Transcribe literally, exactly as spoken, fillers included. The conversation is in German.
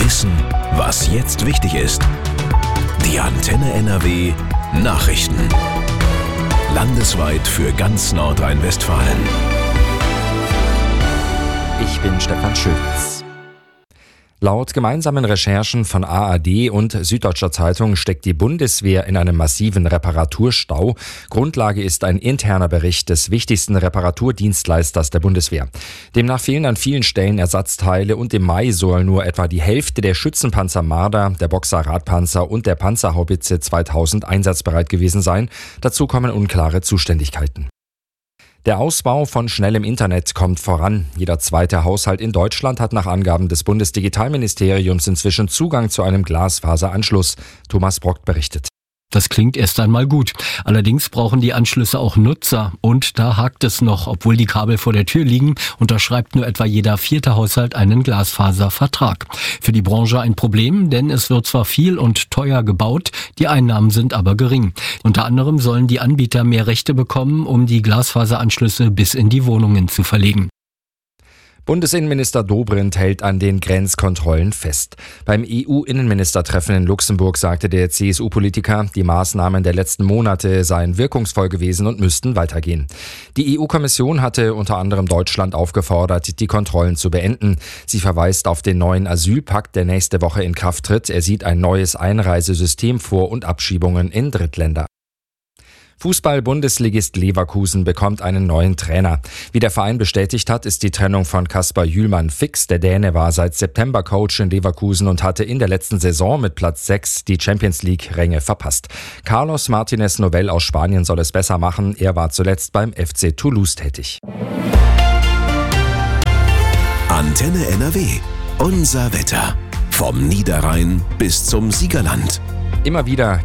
Wissen, was jetzt wichtig ist. Die Antenne N R W Nachrichten. Landesweit für ganz Nordrhein-Westfalen. Ich bin Stefan Schütz. Laut gemeinsamen Recherchen von A R D und Süddeutscher Zeitung steckt die Bundeswehr in einem massiven Reparaturstau. Grundlage ist ein interner Bericht des wichtigsten Reparaturdienstleisters der Bundeswehr. Demnach fehlen an vielen Stellen Ersatzteile und im Mai soll nur etwa die Hälfte der Schützenpanzer Marder, der Boxer Radpanzer und der Panzerhaubitze zweitausend einsatzbereit gewesen sein. Dazu kommen unklare Zuständigkeiten. Der Ausbau von schnellem Internet kommt voran. Jeder zweite Haushalt in Deutschland hat nach Angaben des Bundesdigitalministeriums inzwischen Zugang zu einem Glasfaseranschluss. Thomas Brock berichtet. Das klingt erst einmal gut. Allerdings brauchen die Anschlüsse auch Nutzer. Und da hakt es noch. Obwohl die Kabel vor der Tür liegen, unterschreibt nur etwa jeder vierte Haushalt einen Glasfaservertrag. Für die Branche ein Problem, denn es wird zwar viel und teuer gebaut, die Einnahmen sind aber gering. Unter anderem sollen die Anbieter mehr Rechte bekommen, um die Glasfaseranschlüsse bis in die Wohnungen zu verlegen. Bundesinnenminister Dobrindt hält an den Grenzkontrollen fest. Beim E U-Innenministertreffen in Luxemburg sagte der C S U-Politiker, die Maßnahmen der letzten Monate seien wirkungsvoll gewesen und müssten weitergehen. Die E U-Kommission hatte unter anderem Deutschland aufgefordert, die Kontrollen zu beenden. Sie verweist auf den neuen Asylpakt, der nächste Woche in Kraft tritt. Er sieht ein neues Einreisesystem vor und Abschiebungen in Drittländer. Fußball-Bundesligist Leverkusen bekommt einen neuen Trainer. Wie der Verein bestätigt hat, ist die Trennung von Kasper Jühlmann fix. Der Däne war seit September Coach in Leverkusen und hatte in der letzten Saison mit Platz sechs die Champions-League-Ränge verpasst. Carlos Martinez Novell aus Spanien soll es besser machen. Er war zuletzt beim F C Toulouse tätig. Antenne N R W. Unser Wetter. Vom Niederrhein bis zum Siegerland. Immer wieder